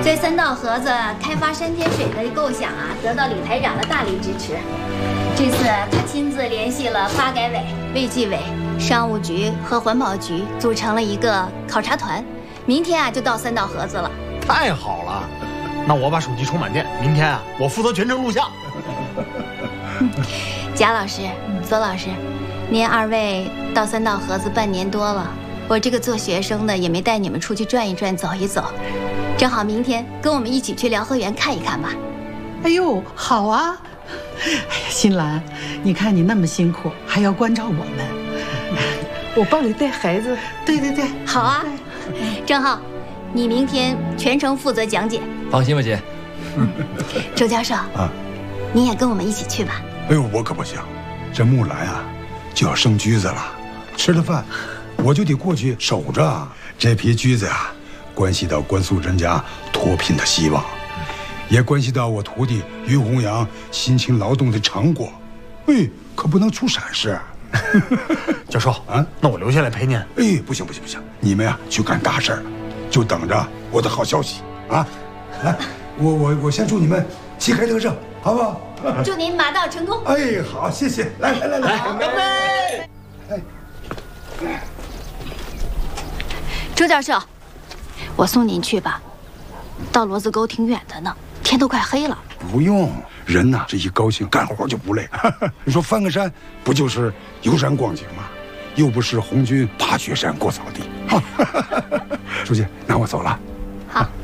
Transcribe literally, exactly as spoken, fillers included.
这三道河子开发山天水的构想啊，得到李台长的大力支持。这次他亲自联系了发改委、卫计委、商务局和环保局，组成了一个考察团，明天啊就到三道河子了。 太好了，那我把手机充满电，明天啊我负责全程录像。 贾老师、邹老师，您二位到三道河子半年多了，我这个做学生的也没带你们出去转一转、走一走，正好明天跟我们一起去辽河园看一看吧。 哎呦，好啊！哎呀，新兰，你看你那么辛苦，还要关照我们， 我帮你带孩子。 对对对， 好啊，正好，你明天全程负责讲解。 放心吧，姐。 周教授啊， 你也跟我们一起去吧。 哎呦，我可不行，这木兰啊就要生橘子了，吃了饭我就得过去守着。这批橘子呀，关系到关素人家脱贫的希望，也关系到我徒弟于洪阳辛勤劳动的成果。哎，可不能出闪失。 教授啊，那我留下来陪您。 哎，不行不行不行，你们呀去干大事儿，就等着我的好消息啊！来，我我我先祝你们旗开得胜，好不好？ 祝您马到成功。 哎，好，谢谢。来来来来， 干杯！ 哎， 周教授，我送您去吧，到骡子沟挺远的呢，天都快黑了。 不用，人呐这一高兴，干活就不累。你说翻个山，不就是游山逛景吗？又不是红军爬雪山过草地。书记，那我走了。 好。